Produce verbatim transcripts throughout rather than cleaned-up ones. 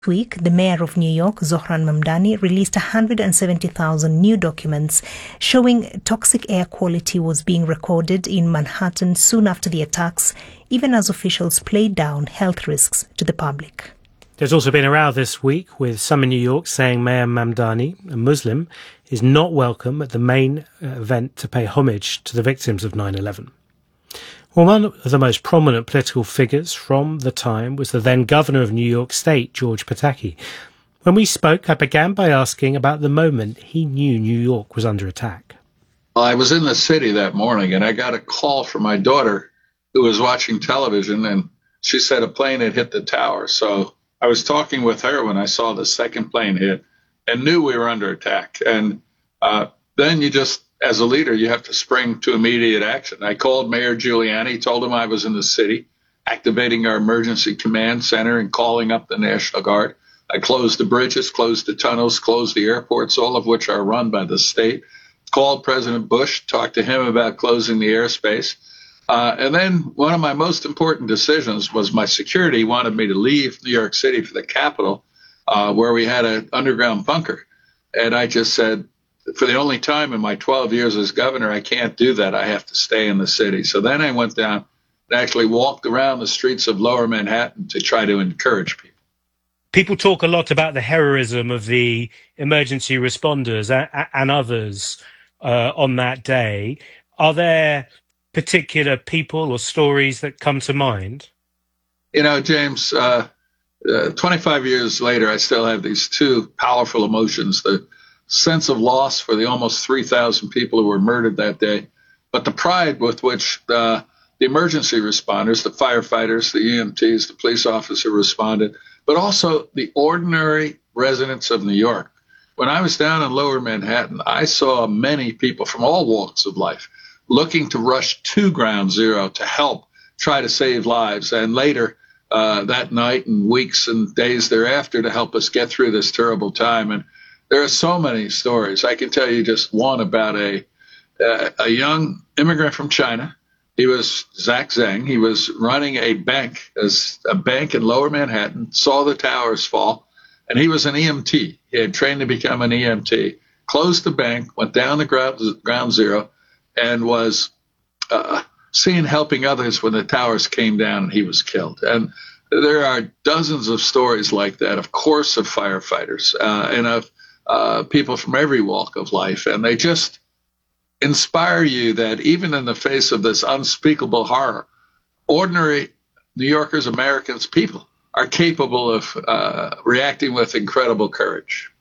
Week, the mayor of New York, Zohran Mamdani, released one hundred seventy thousand new documents showing toxic air quality was being recorded in Manhattan soon after the attacks, even as officials played down health risks to the public. There's also been a row this week with some in New York saying Mayor Mamdani, a Muslim, is not welcome at the main event to pay homage to the victims of nine eleven. Well, one of the most prominent political figures from the time was the then governor of New York State, George Pataki. When we spoke, I began by asking about the moment he knew New York was under attack. Well, I was in the city that morning, and I got a call from my daughter who was watching television, and she said a plane had hit the tower. So I was talking with her when I saw the second plane hit and knew we were under attack. And uh, then you just... as a leader, you have to spring to immediate action. I called Mayor Giuliani, told him I was in the city, activating our emergency command center and calling up the National Guard. I closed the bridges, closed the tunnels, closed the airports, all of which are run by the state. Called President Bush, talked to him about closing the airspace. Uh, and then one of my most important decisions was my security wanted me to leave New York City for the Capitol, uh, where we had an underground bunker. And I just said, for the only time in my twelve years as governor, I can't do that. I have to stay in the city. So then I went down and actually walked around the streets of Lower Manhattan to try to encourage people. People talk a lot about the heroism of the emergency responders and others uh, on that day. Are there particular people or stories that come to mind? You know, James, uh, uh, twenty-five years later, I still have these two powerful emotions. The sense of loss for the almost three thousand people who were murdered that day, but the pride with which uh, the emergency responders, the firefighters, the E M Ts, the police officer responded, but also the ordinary residents of New York. When I was down in Lower Manhattan, I saw many people from all walks of life looking to rush to Ground Zero to help try to save lives, and later uh, that night and weeks and days thereafter to help us get through this terrible time. And there are so many stories. I can tell you just one about a uh, a young immigrant from China. He was Zach Zheng. He was running a bank, as a bank in Lower Manhattan, saw the towers fall, and he was an E M T. He had trained to become an E M T, closed the bank, went down to ground, ground zero, and was uh, seen helping others when the towers came down and he was killed. And there are dozens of stories like that, of course, of firefighters uh, and of Uh, people from every walk of life, and they just inspire you that even in the face of this unspeakable horror, ordinary New Yorkers, Americans, people are capable of uh, reacting with incredible courage.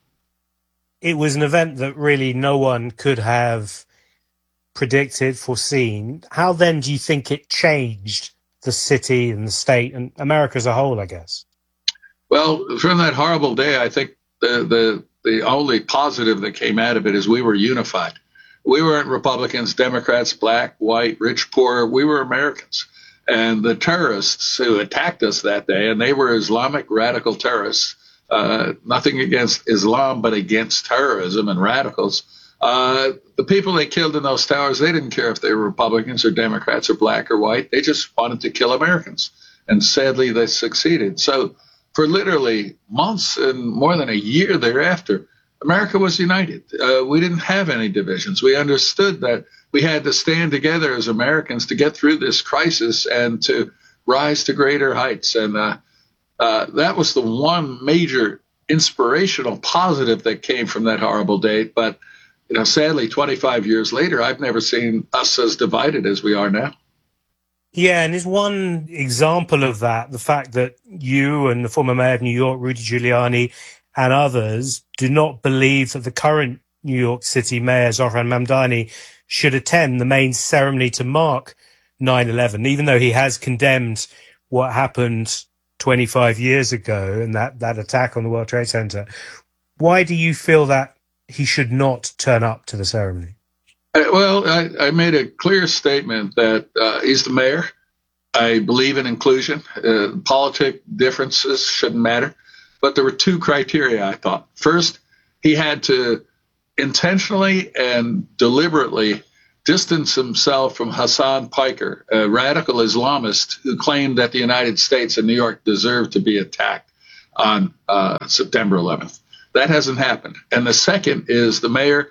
It was an event that really no one could have predicted, foreseen. How then do you think it changed the city and the state and America as a whole, I guess? Well, from that horrible day, I think the the The only positive that came out of it is we were unified. We weren't Republicans, Democrats, black, white, rich, poor. We were Americans. And the terrorists who attacked us that day, and they were Islamic radical terrorists, uh, nothing against Islam, but against terrorism and radicals. Uh, the people they killed in those towers, they didn't care if they were Republicans or Democrats or black or white. They just wanted to kill Americans. And sadly, they succeeded. So for literally months and more than a year thereafter, America was united. Uh, we didn't have any divisions. We understood that we had to stand together as Americans to get through this crisis and to rise to greater heights. And uh, uh, that was the one major inspirational positive that came from that horrible day. But, you know, sadly, twenty-five years later, I've never seen us as divided as we are now. Yeah, and is one example of that the fact that you and the former mayor of New York, Rudy Giuliani, and others do not believe that the current New York City mayor, Zohran Mamdani, should attend the main ceremony to mark nine eleven, even though he has condemned what happened twenty-five years ago and that, that attack on the World Trade Center. Why do you feel that he should not turn up to the ceremony? Well, I, I made a clear statement that uh, he's the mayor. I believe in inclusion. Uh, politic differences shouldn't matter. But there were two criteria, I thought. First, he had to intentionally and deliberately distance himself from Hassan Piker, a radical Islamist who claimed that the United States and New York deserved to be attacked. on uh, September eleventh. That hasn't happened. And the second is the mayor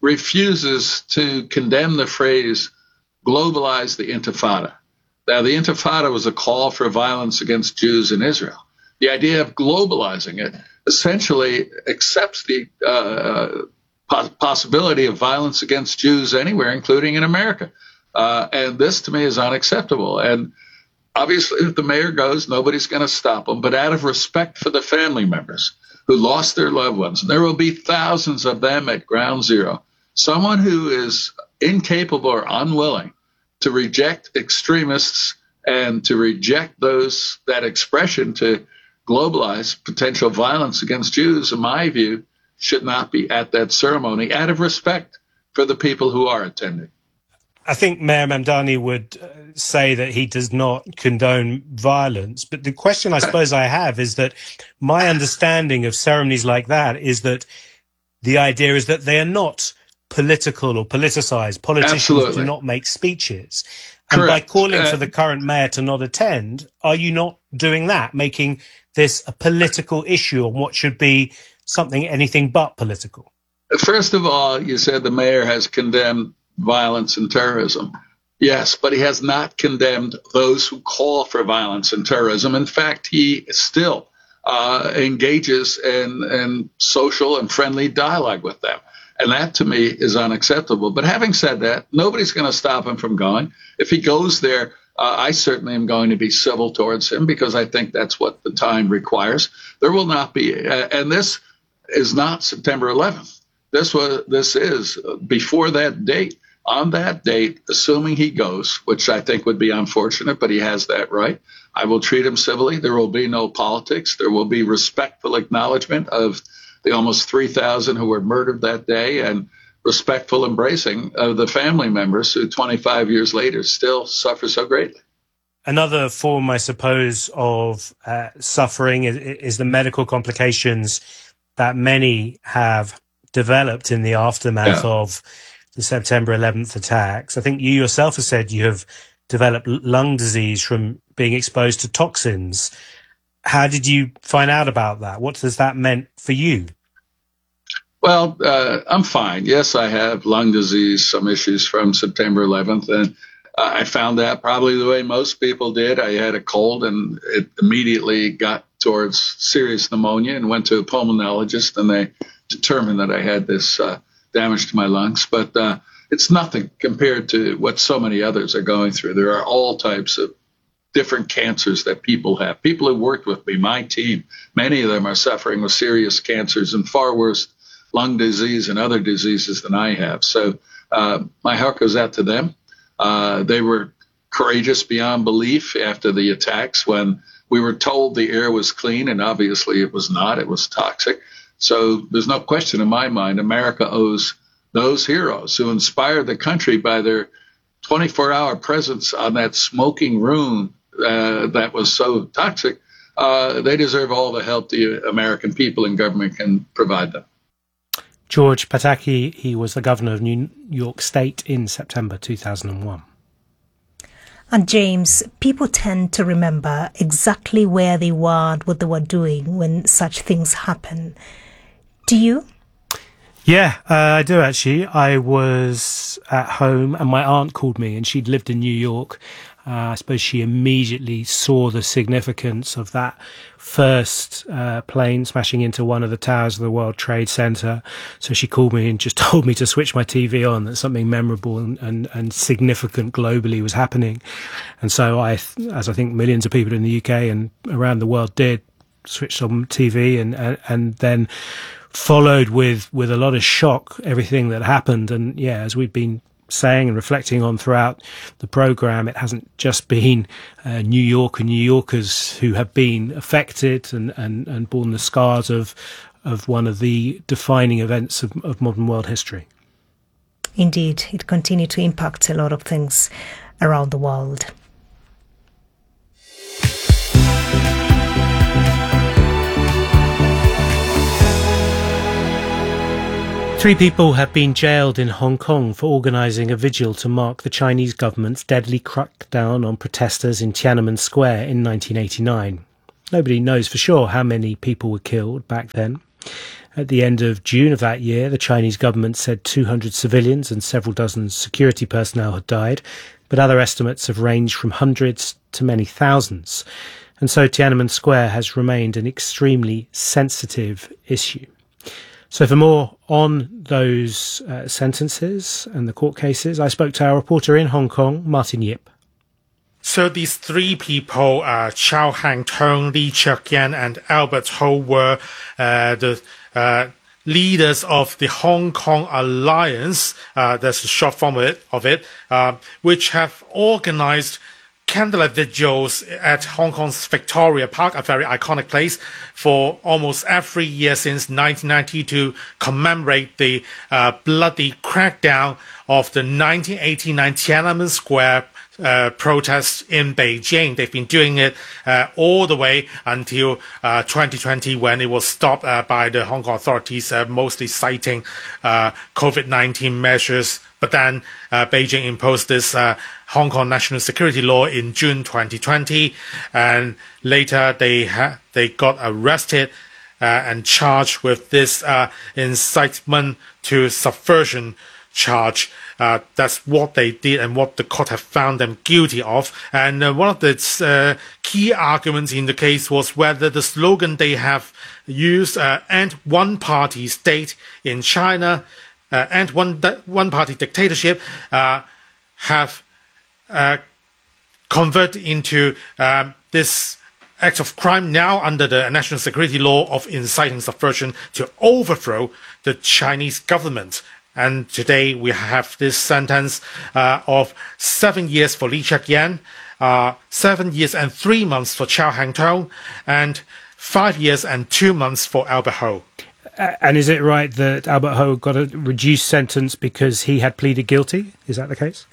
refuses to condemn the phrase globalize the Intifada. Now, the Intifada was a call for violence against Jews in Israel. The idea of globalizing it essentially accepts the uh, pos- possibility of violence against Jews anywhere, including in America. Uh, and this, to me, is unacceptable. And obviously, if the mayor goes, nobody's going to stop him. But out of respect for the family members who lost their loved ones, there will be thousands of them at ground zero. Someone who is incapable or unwilling to reject extremists and to reject those that expression to globalize potential violence against Jews, in my view, should not be at that ceremony out of respect for the people who are attending. I think Mayor Mamdani would uh, say that he does not condone violence. But the question I suppose I have is that my understanding of ceremonies like that is that the idea is that they are not political or politicized. Politicians Absolutely. do not make speeches. And Correct. by calling uh, for the current mayor to not attend, are you not doing that, making this a political issue on what should be something anything but political? First of all, you said the mayor has condemned violence and terrorism. Yes, but he has not condemned those who call for violence and terrorism. In fact, he still uh, engages in, in social and friendly dialogue with them. And that, to me, is unacceptable. But having said that, nobody's going to stop him from going. If he goes there, uh, I certainly am going to be civil towards him because I think that's what the time requires. There will not be, uh, and this is not September eleventh. This was, this is before that date. On that date, assuming he goes, which I think would be unfortunate, but he has that right, I will treat him civilly. There will be no politics. There will be respectful acknowledgement of the almost three thousand who were murdered that day and respectful embracing of the family members who twenty-five years later still suffer so greatly. Another form, I suppose, of uh, suffering is, is the medical complications that many have developed in the aftermath yeah. of the September eleventh attacks. I think you yourself have said you have developed lung disease from being exposed to toxins. How did you find out about that? What does that mean for you? Well, uh, I'm fine. Yes, I have lung disease, some issues from September eleventh, and uh, I found that probably the way most people did. I had a cold, and it immediately got towards serious pneumonia and went to a pulmonologist, and they determined that I had this uh, damage to my lungs. But uh, it's nothing compared to what so many others are going through. There are all types of different cancers that people have. People who worked with me, my team, many of them are suffering with serious cancers and far worse lung disease and other diseases than I have. So uh, my heart goes out to them. Uh, they were courageous beyond belief after the attacks when we were told the air was clean, and obviously it was not. It was toxic. So there's no question in my mind America owes those heroes who inspired the country by their twenty-four hour presence on that smoking room uh, that was so toxic. Uh, they deserve all the help the American people and government can provide them. George Pataki, he was the governor of New York State in September two thousand one. And James, people tend to remember exactly where they were and what they were doing when such things happen. Do you? Yeah, uh, I do actually. I was at home and my aunt called me, and she'd lived in New York. Uh, I suppose she immediately saw the significance of that first uh, plane smashing into one of the towers of the World Trade Center. So she called me and just told me to switch my T V on, that something memorable and, and, and significant globally was happening. And so I, as I think millions of people in the U K and around the world did, switched on T V and, and, and then followed with, with a lot of shock everything that happened. And yeah, as we've been saying and reflecting on throughout the programme, it hasn't just been uh, New York and New Yorkers who have been affected and, and, and borne the scars of of one of the defining events of, of modern world history. Indeed, it continued to impact a lot of things around the world. Three people have been jailed in Hong Kong for organising a vigil to mark the Chinese government's deadly crackdown on protesters in Tiananmen Square in nineteen eighty-nine. Nobody knows for sure how many people were killed back then. At the end of June of that year, the Chinese government said two hundred civilians and several dozen security personnel had died, but other estimates have ranged from hundreds to many thousands. And so Tiananmen Square has remained an extremely sensitive issue. So for more on those uh, sentences and the court cases, I spoke to our reporter in Hong Kong, Martin Yip. So these three people, uh, Chow Hang-tung, Lee Cheuk-yan, and Albert Ho, were uh, the uh, leaders of the Hong Kong Alliance, uh, that's the short form of it, of it uh, which have organized candlelight vigils at Hong Kong's Victoria Park, a very iconic place, for almost every year since nineteen ninety to commemorate the uh, bloody crackdown of the nineteen eighty-nine Tiananmen Square Uh, protests in Beijing. They've been doing it uh, all the way until uh, twenty twenty, when it was stopped uh, by the Hong Kong authorities, uh, mostly citing uh, COVID nineteen measures. But then uh, Beijing imposed this uh, Hong Kong national security law in June twenty twenty, and later they ha- they got arrested uh, and charged with this uh, incitement to subversion charge. Uh, that's what they did and what the court have found them guilty of. And uh, one of the uh, key arguments in the case was whether the slogan they have used, uh, "End one-party state in China," uh, "End one one-party dictatorship," uh, have uh, converted into um, this act of crime now under the national security law of inciting subversion to overthrow the Chinese government. And today we have this sentence uh, of seven years for Lee Cheuk-yan, uh, seven years and three months for Chow Hang-tung, and five years and two months for Albert Ho. Uh, and is it right that Albert Ho got a reduced sentence because he had pleaded guilty? Is that the case?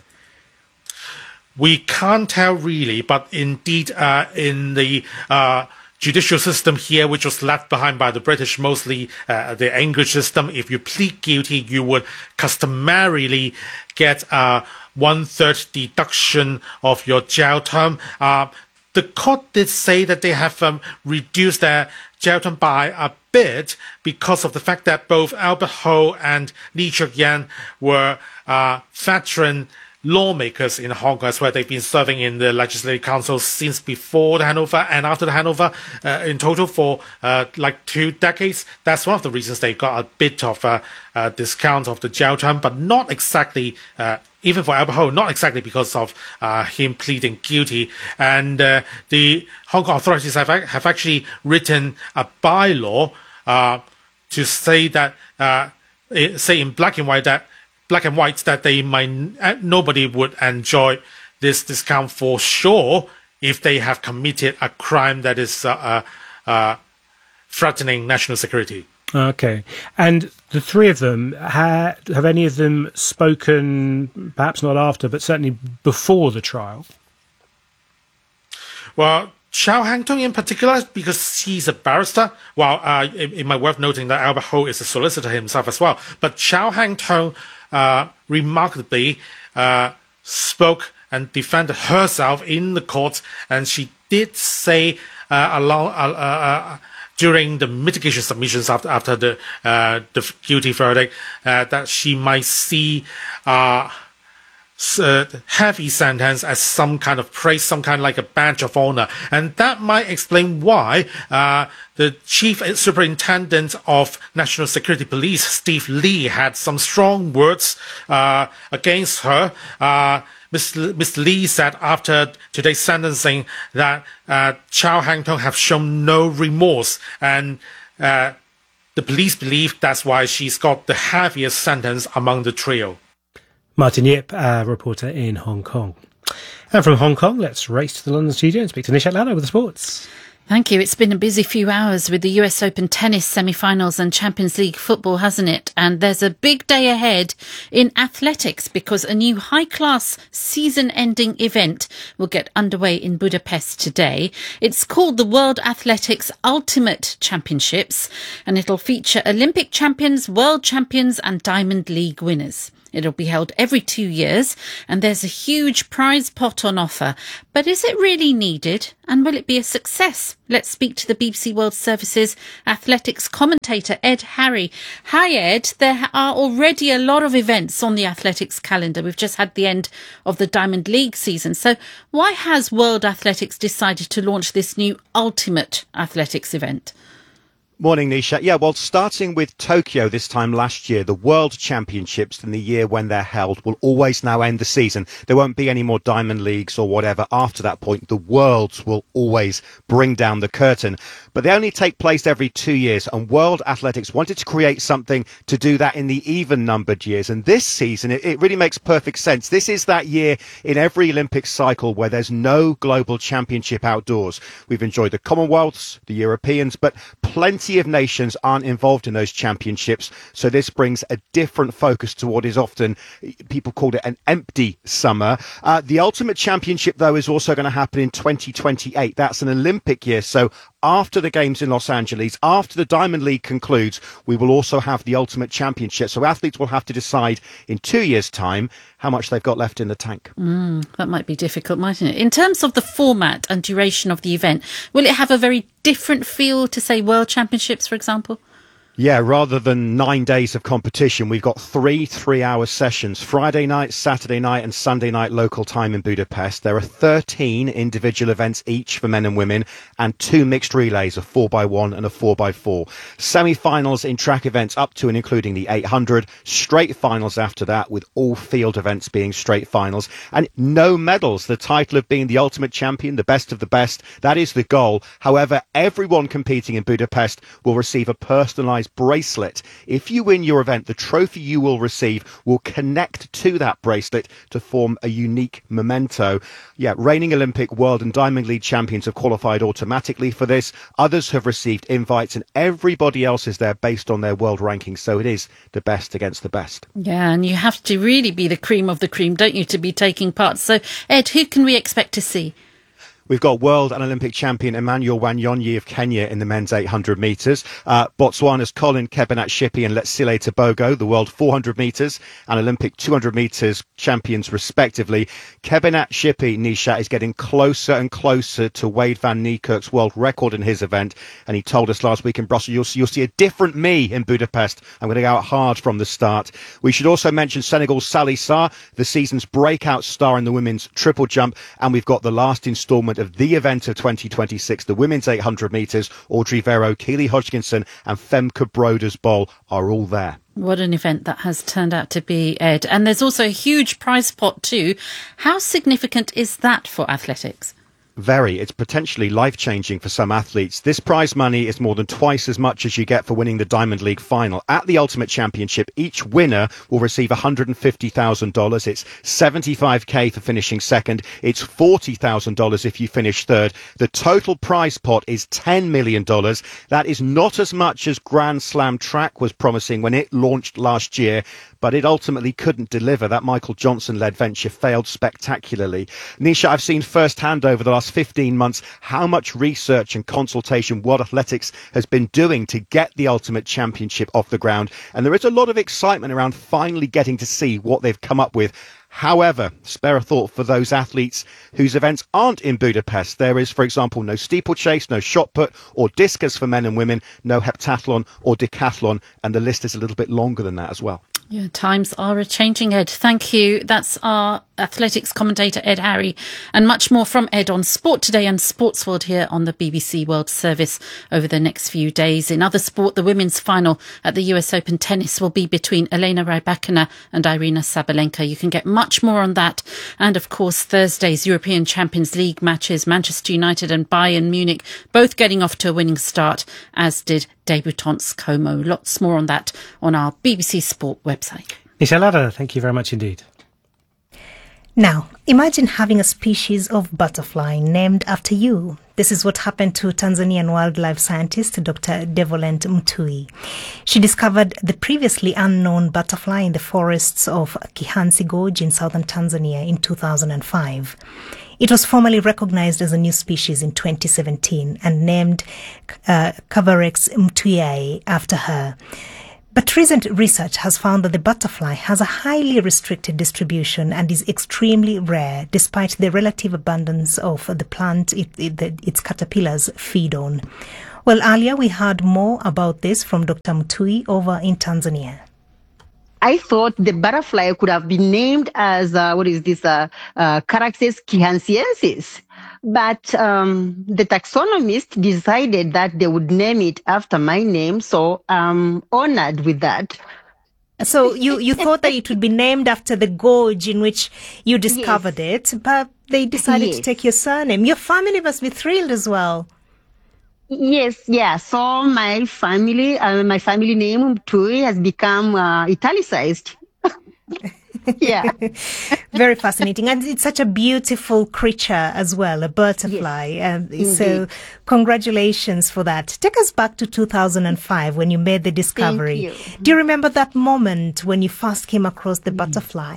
We can't tell really, but indeed uh, in the Uh, judicial system here, which was left behind by the British, mostly uh, the English system, if you plead guilty, you would customarily get a one-third deduction of your jail term. Uh, the court did say that they have um, reduced their jail term by a bit because of the fact that both Albert Ho and Lee Cheuk-yan were uh, veteran lawmakers in Hong Kong as well. They've been serving in the Legislative Council since before the handover and after the handover, uh, in total for uh, like two decades. That's one of the reasons they got a bit of a, a discount of the jail term, but not exactly, uh, even for Albert Ho, not exactly because of uh, him pleading guilty. And uh, the Hong Kong authorities have, have actually written a bylaw uh, to say that, uh, say in black and white that black and white that they might nobody would enjoy this discount for sure if they have committed a crime that is uh, uh, uh, threatening national security. Okay. And the three of them, ha- have any of them spoken, perhaps not after, but certainly before the trial? Well, Chow Hang-tung in particular, because he's a barrister. Well, uh, it, it might be worth noting that Albert Ho is a solicitor himself as well. But Chow Hang-tung uh, remarkably uh, spoke and defended herself in the court, and she did say uh, along uh, uh, during the mitigation submissions after after the uh, the guilty verdict uh, that she might see uh, Uh, heavy sentence as some kind of praise, some kind of like a badge of honor. And that might explain why uh, the chief superintendent of National Security Police, Steve Lee, had some strong words uh, against her. Uh, Mister Lee said after today's sentencing that uh, Chow Hang-tung have shown no remorse, and uh, the police believe that's why she's got the heaviest sentence among the trio. Martin Yip, our reporter in Hong Kong. And from Hong Kong, let's race to the London studio and speak to Nishat Lalo with the sports. Thank you. It's been a busy few hours with the U S Open tennis semi-finals and Champions League football, hasn't it? And there's a big day ahead in athletics because a new high-class season-ending event will get underway in Budapest today. It's called the World Athletics Ultimate Championships, and it'll feature Olympic champions, world champions and Diamond League winners. It'll be held every two years, and there's a huge prize pot on offer. But is it really needed? And will it be a success? Let's speak to the B B C World Service's athletics commentator, Ed Harry. Hi, Ed. There are already a lot of events on the athletics calendar. We've just had the end of the Diamond League season. So why has World Athletics decided to launch this new Ultimate Athletics event? Morning, Nisha. Yeah, well, starting with Tokyo this time last year, the World Championships in the year when they're held will always now end the season. There won't be any more Diamond Leagues or whatever after that point. The Worlds will always bring down the curtain. But they only take place every two years, and World Athletics wanted to create something to do that in the even-numbered years. And this season, it, it really makes perfect sense. This is that year in every Olympic cycle where there's no global championship outdoors. We've enjoyed the Commonwealths, the Europeans, but plenty of nations aren't involved in those championships, so this brings a different focus to what is often, people called it an empty summer. Uh, the Ultimate Championship, though, is also going to happen in twenty twenty-eight. That's an Olympic year, so after the Games in Los Angeles, after the Diamond League concludes, we will also have the Ultimate Championship. So athletes will have to decide in two years' time how much they've got left in the tank. Mm, that might be difficult, mightn't it? In terms of the format and duration of the event, will it have a very different feel to, say, World Championships, for example? Yeah, rather than nine days of competition, we've got three three-hour sessions, Friday night, Saturday night and Sunday night local time in Budapest. There are thirteen individual events each for men and women and two mixed relays, a four by one and a four by four. Semi-finals in track events up to and including the eight hundred, straight finals after that with all field events being straight finals, and no medals. The title of being the ultimate champion, the best of the best, that is the goal. However, everyone competing in Budapest will receive a personalised bracelet. If you win your event, the trophy you will receive will connect to that bracelet to form a unique memento. Yeah, reigning Olympic, World and Diamond League champions have qualified automatically for this. Others have received invites and everybody else is there based on their world rankings. So it is the best against the best. Yeah, and you have to really be the cream of the cream, don't you, to be taking part. So, Ed, who can we expect to see? We've got world and Olympic champion Emmanuel Wanyonyi of Kenya in the men's eight hundred metres. Uh, Botswana's Colin Kebonat-Shipi and Letsile Tebogo, the world four hundred metres and Olympic two hundred metres champions respectively. Kebonat-Shipi, Nisha, is getting closer and closer to Wade van Niekerk's world record in his event. And he told us last week in Brussels, you'll, you'll see a different me in Budapest. I'm going to go out hard from the start. We should also mention Senegal's Sally Sarr, the season's breakout star in the women's triple jump. And we've got the last instalment of the event of twenty twenty-six, the women's eight hundred metres. Audrey Vero, Keely Hodgkinson and Femke Broders-Bol are all there. What an event that has turned out to be, Ed. And there's also a huge prize pot too. How significant is that for athletics? Very. It's potentially life-changing for some athletes. This prize money is more than twice as much as you get for winning the Diamond League final. At the Ultimate Championship, each winner will receive one hundred fifty thousand dollars. It's seventy-five thousand dollars for finishing second. It's forty thousand dollars if you finish third. The total prize pot is ten million dollars. That is not as much as Grand Slam Track was promising when it launched last year, but it ultimately couldn't deliver. That Michael Johnson-led venture failed spectacularly. Nisha, I've seen firsthand over the last fifteen months how much research and consultation World Athletics has been doing to get the Ultimate Championship off the ground. And there is a lot of excitement around finally getting to see what they've come up with. However, spare a thought for those athletes whose events aren't in Budapest. There is, for example, no steeplechase, no shot put or discus for men and women, no heptathlon or decathlon, and the list is a little bit longer than that as well. Yeah, times are a changing, Ed. Thank you. That's our athletics commentator, Ed Harry, and much more from Ed on Sport Today and Sports World here on the B B C World Service over the next few days. In other sport, the women's final at the U S Open tennis will be between Elena Rybakina and Irina Sabalenka. You can get much more on that. And of course, Thursday's European Champions League matches, Manchester United and Bayern Munich, both getting off to a winning start, as did debutantes Como. Lots more on that on our B B C Sport website. Nisha Ladha, thank you very much indeed. Now, imagine having a species of butterfly named after you. This is what happened to Tanzanian wildlife scientist Doctor Devolent Mtui. She discovered the previously unknown butterfly in the forests of Kihansi Gorge in southern Tanzania in two thousand five. It was formally recognized as a new species in twenty seventeen and named uh, Cavarex mtuiae after her. But recent research has found that the butterfly has a highly restricted distribution and is extremely rare, despite the relative abundance of the plant it, it, the, its caterpillars feed on. Well, earlier we heard more about this from Doctor Mtui over in Tanzania. I thought the butterfly could have been named as, uh, what is this, uh, uh, Caraxes kihansiensis. But um, the taxonomist decided that they would name it after my name, so I'm honored with that. So you, you thought that it would be named after the gorge in which you discovered yes. it, but they decided yes. to take your surname. Your family must be thrilled as well. Yes, yeah. So my family, uh, my family name Mtui has become uh, italicized. Yeah. Very fascinating. And it's such a beautiful creature as well, a butterfly. Yes, um, so congratulations for that. Take us back to two thousand five when you made the discovery. Thank you. Do you remember that moment when you first came across the mm. butterfly?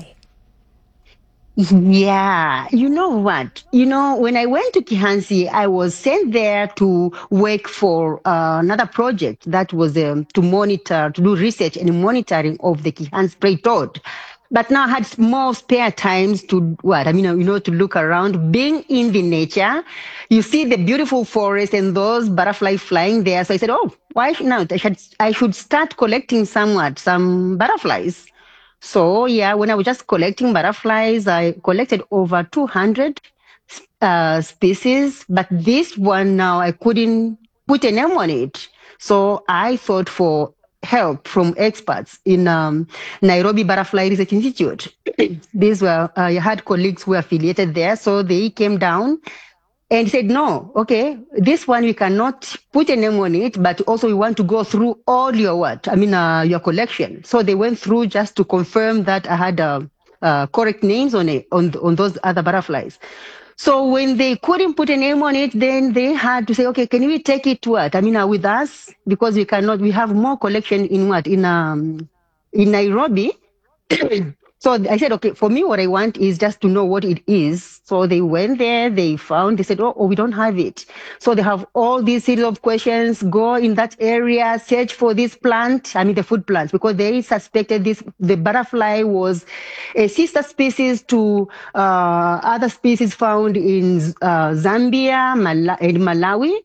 Yeah, you know what? You know, when I went to Kihansi, I was sent there to work for uh, another project that was um, to monitor, to do research and monitoring of the Kihansi spray toad. But now I had more spare times to what? I mean, you know, to look around, being in the nature. You see the beautiful forest and those butterflies flying there. So I said, oh, why not? I should, I should start collecting somewhat, some butterflies. So, yeah, when I was just collecting butterflies, I collected over two hundred uh, species. But this one now, I couldn't put a name on it. So I thought for help from experts in um, Nairobi Butterfly Research Institute. These were, uh, I had colleagues who were affiliated there. So they came down and said, no, okay, this one we cannot put a name on it, but also we want to go through all your what? I mean, uh, your collection. So they went through just to confirm that I had uh, uh, correct names on it, on, on those other butterflies. So when they couldn't put a name on it, then they had to say, okay, can we take it to what? I mean, uh, with us, because we cannot, we have more collection in what? In, um, in Nairobi. So I said, okay, for me, what I want is just to know what it is. So they went there, they found, they said, oh, oh, we don't have it. So they have all these series of questions, go in that area, search for this plant, I mean the food plants, because they suspected this, the butterfly was a sister species to uh, other species found in uh, Zambia Mal- and Malawi.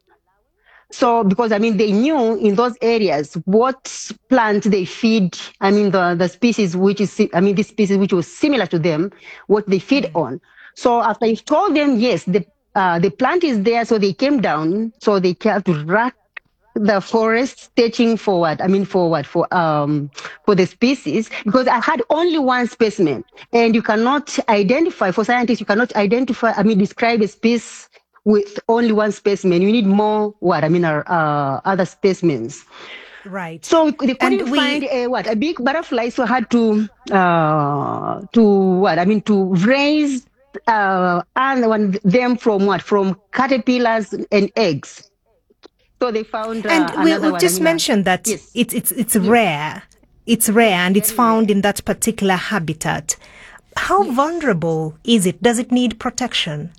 So, because, I mean, they knew in those areas what plant they feed, I mean, the, the species which is, I mean, this species which was similar to them, what they feed mm-hmm. on. So after I told them, yes, the, uh, the plant is there, so they came down, so they had to rack the forest, searching for what? I mean, for what? For, um, for the species, because I had only one specimen, and you cannot identify, for scientists, you cannot identify, I mean, describe a species with only one specimen. You need more, what, I mean, uh, other specimens. Right. So they couldn't we... find a, what, a big butterfly, so I had to, uh, to what, I mean, to raise uh, and them from what, from caterpillars and eggs. So they found uh, and we, we've one, just I mean, mentioned that yes. it's, it's, it's yes. rare. It's rare and it's found in that particular habitat. How yes. vulnerable is it? Does it need protection?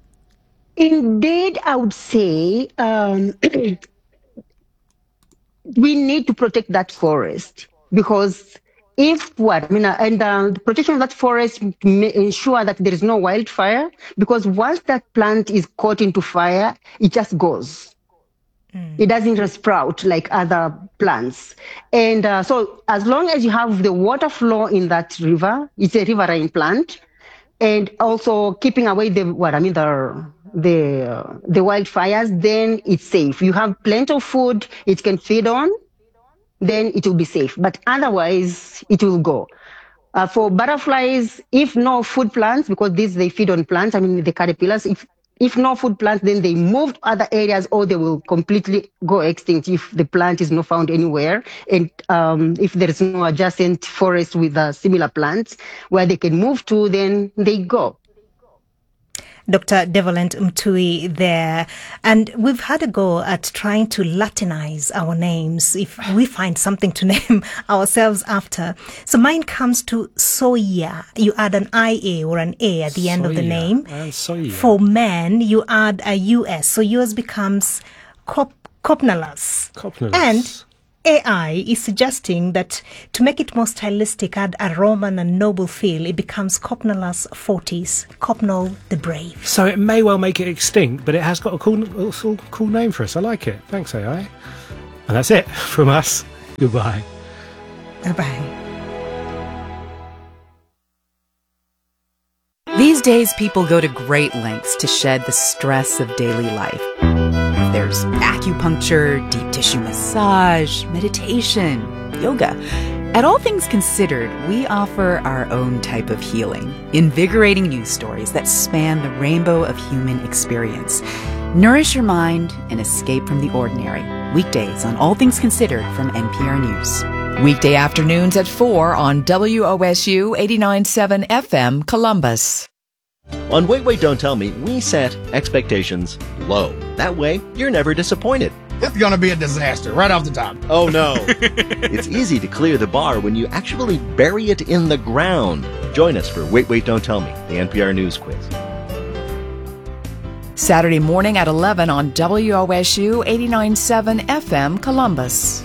Indeed, I would say um, we need to protect that forest, because if what, I mean, uh, and uh, the protection of that forest may ensure that there is no wildfire, because once that plant is caught into fire, it just goes. Mm. It doesn't sprout like other plants. And uh, so as long as you have the water flow in that river, it's a riverine plant, and also keeping away the, what, I mean, the, the, uh, the wildfires, then it's safe. You have plenty of food it can feed on, then it will be safe. But otherwise, it will go. Uh, for butterflies, if no food plants, because these, they feed on plants, I mean, the caterpillars, if, if no food plants, then they move to other areas, or they will completely go extinct if the plant is not found anywhere. And um, if there is no adjacent forest with uh, similar plants where they can move to, then they go. Doctor Devolent Mtui there. And we've had a go at trying to Latinize our names if we find something to name ourselves after. So mine comes to Soya. You add an I A or an A at the Soya. End of the name. Soya. For men, you add a U S. So yours becomes Cop- Copnalas. Copnalas. And A I is suggesting that to make it more stylistic, add a Roman and noble feel, it becomes Copnola's forties, Copnol the Brave. So it may well make it extinct, but it has got a cool, also cool name for us. I like it. Thanks, A I. And that's it from us. Goodbye. Bye-bye. These days, people go to great lengths to shed the stress of daily life. There's acupuncture, deep tissue massage, meditation, yoga. At All Things Considered, we offer our own type of healing, invigorating news stories that span the rainbow of human experience. Nourish your mind and escape from the ordinary. Weekdays on All Things Considered from N P R News. Weekday afternoons at four on W O S U eighty-nine point seven F M Columbus. On Wait, Wait, Don't Tell Me, we set expectations low. That way, you're never disappointed. It's going to be a disaster right off the top. Oh, no. It's easy to clear the bar when you actually bury it in the ground. Join us for Wait, Wait, Don't Tell Me, the N P R News Quiz. Saturday morning at eleven on W O S U eighty-nine point seven F M Columbus.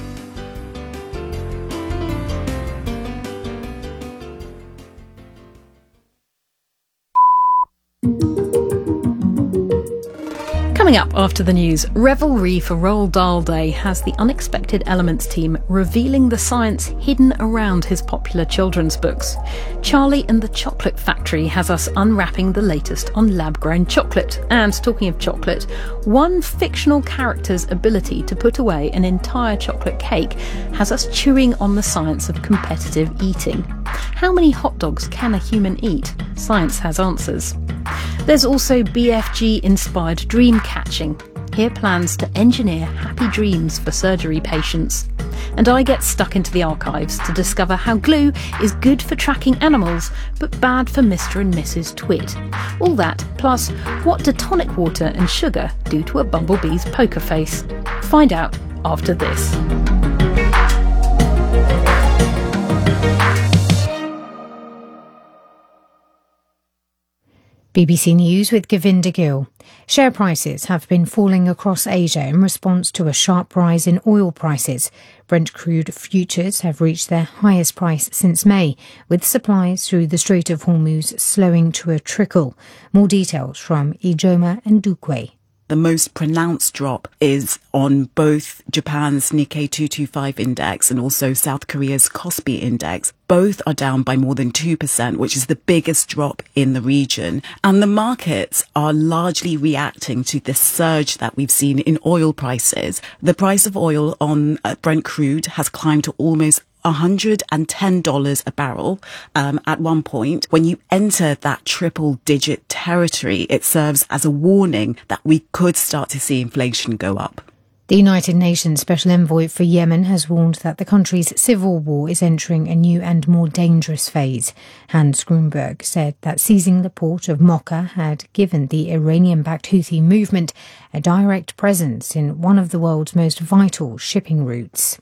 Coming up after the news, Revelry for Roald Dahl Day has the Unexpected Elements team revealing the science hidden around his popular children's books. Charlie and the Chocolate Factory has us unwrapping the latest on lab-grown chocolate. And talking of chocolate, one fictional character's ability to put away an entire chocolate cake has us chewing on the science of competitive eating. How many hot dogs can a human eat? Science has answers. There's also B F G-inspired dream catching. Here plans to engineer happy dreams for surgery patients. And I get stuck into the archives to discover how glue is good for tracking animals, but bad for Mister and Missus Twit. All that, plus what do tonic water and sugar do to a bumblebee's poker face? Find out after this. B B C News with Govinda Gill. Share prices have been falling across Asia in response to a sharp rise in oil prices. Brent crude futures have reached their highest price since May, with supplies through the Strait of Hormuz slowing to a trickle. More details from Ijoma and Dukwe. The most pronounced drop is on both Japan's Nikkei two twenty-five index and also South Korea's Kospi index. Both are down by more than two percent, which is the biggest drop in the region. And the markets are largely reacting to this surge that we've seen in oil prices. The price of oil on Brent crude has climbed to almost one hundred ten dollars a barrel. Um, at one point, when you enter that triple digit territory, it serves as a warning that we could start to see inflation go up. The United Nations Special Envoy for Yemen has warned that the country's civil war is entering a new and more dangerous phase. Hans Grunberg said that seizing the port of Mocha had given the Iranian-backed Houthi movement a direct presence in one of the world's most vital shipping routes.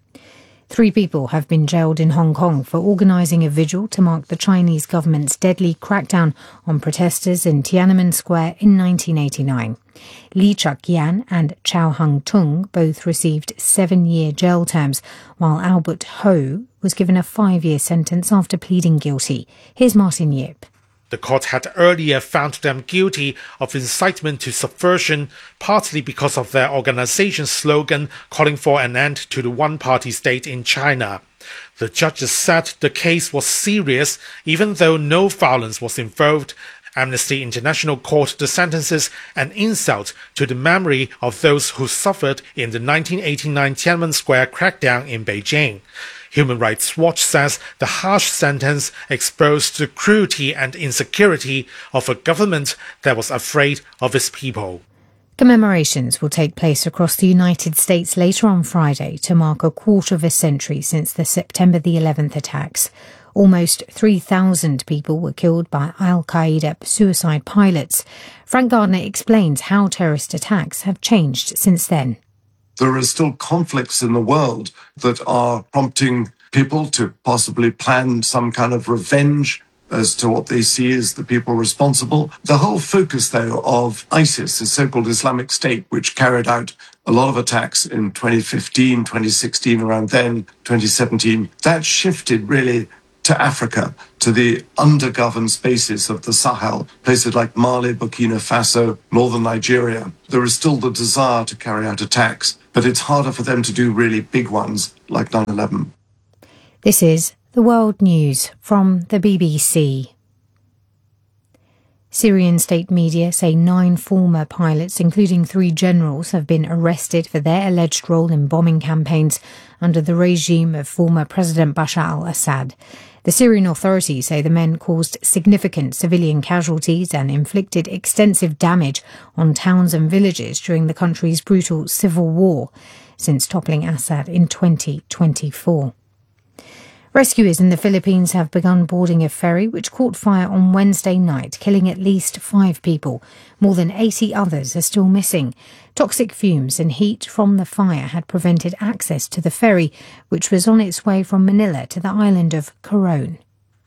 Three people have been jailed in Hong Kong for organising a vigil to mark the Chinese government's deadly crackdown on protesters in Tiananmen Square in nineteen eighty-nine. Lee Chuk-yan and Chow Hung-tung both received seven-year jail terms, while Albert Ho was given a five-year sentence after pleading guilty. Here's Martin Yip. The court had earlier found them guilty of incitement to subversion, partly because of their organization's slogan calling for an end to the one-party state in China. The judges said the case was serious, even though no violence was involved. Amnesty International called the sentences an insult to the memory of those who suffered in the nineteen eighty-nine Tiananmen Square crackdown in Beijing. Human Rights Watch says the harsh sentence exposed the cruelty and insecurity of a government that was afraid of its people. Commemorations will take place across the United States later on Friday to mark a quarter of a century since the September the eleventh attacks. Almost three thousand people were killed by Al-Qaeda suicide pilots. Frank Gardner explains how terrorist attacks have changed since then. There are still conflicts in the world that are prompting people to possibly plan some kind of revenge as to what they see as the people responsible. The whole focus, though, of ISIS, the so-called Islamic State, which carried out a lot of attacks in twenty fifteen, twenty sixteen, around then, twenty seventeen. That shifted really to Africa, to the under-governed spaces of the Sahel, places like Mali, Burkina Faso, northern Nigeria. There is still the desire to carry out attacks, but it's harder for them to do really big ones like nine eleven. This is the World News from the B B C. Syrian state media say nine former pilots, including three generals, have been arrested for their alleged role in bombing campaigns under the regime of former President Bashar al-Assad. The Syrian authorities say the men caused significant civilian casualties and inflicted extensive damage on towns and villages during the country's brutal civil war since toppling Assad in twenty twenty-four. Rescuers in the Philippines have begun boarding a ferry which caught fire on Wednesday night, killing at least five people. More than eighty others are still missing. Toxic fumes and heat from the fire had prevented access to the ferry, which was on its way from Manila to the island of Coron.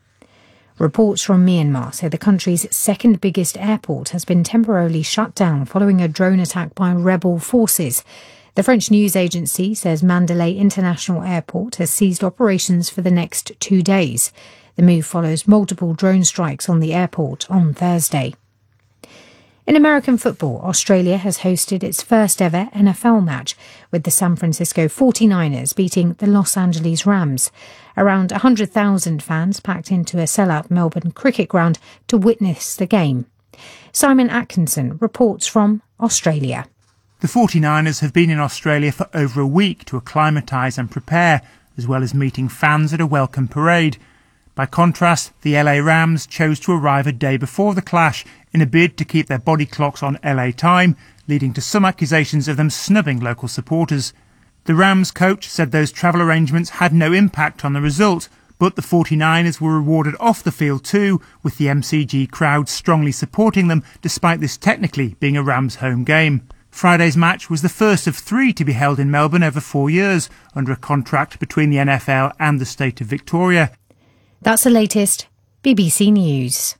Reports from Myanmar say the country's second biggest airport has been temporarily shut down following a drone attack by rebel forces. The French news agency says Mandalay International Airport has ceased operations for the next two days. The move follows multiple drone strikes on the airport on Thursday. In American football, Australia has hosted its first ever N F L match, with the San Francisco forty-niners beating the Los Angeles Rams. Around one hundred thousand fans packed into a sellout Melbourne cricket ground to witness the game. Simon Atkinson reports from Australia. The forty-niners have been in Australia for over a week to acclimatise and prepare, as well as meeting fans at a welcome parade. By contrast, the L A Rams chose to arrive a day before the clash in a bid to keep their body clocks on L A time, leading to some accusations of them snubbing local supporters. The Rams coach said those travel arrangements had no impact on the result, but the forty-niners were rewarded off the field too, with the M C G crowd strongly supporting them despite this technically being a Rams home game. Friday's match was the first of three to be held in Melbourne over four years, under a contract between the N F L and the state of Victoria. That's the latest B B C News.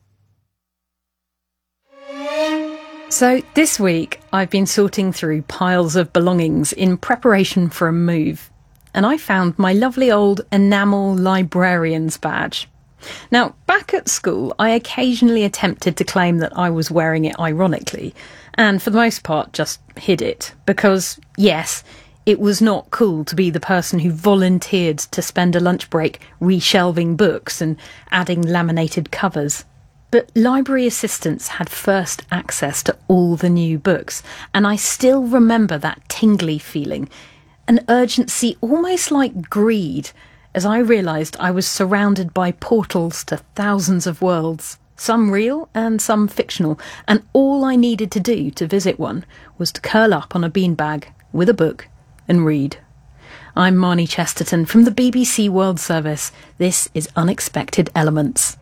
So this week I've been sorting through piles of belongings in preparation for a move, and I found my lovely old enamel librarian's badge. Now, back at school, I occasionally attempted to claim that I was wearing it ironically, and for the most part just hid it, because, yes, it was not cool to be the person who volunteered to spend a lunch break reshelving books and adding laminated covers. But library assistants had first access to all the new books, and I still remember that tingly feeling, an urgency almost like greed, as I realised I was surrounded by portals to thousands of worlds, some real and some fictional, and all I needed to do to visit one was to curl up on a beanbag with a book and read. I'm Marnie Chesterton from the B B C World Service. This is Unexpected Elements.